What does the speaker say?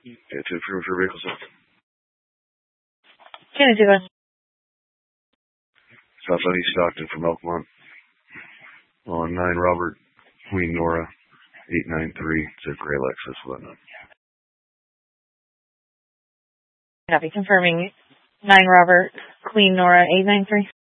Yeah, 2 for vehicle 6. Kennedy, go. Southeast Stockton from Elkmont. On 9 Robert, Queen Nora, 893. It's a gray Lexus, whatnot. Copy. Confirming 9 Robert, Queen Nora, 893.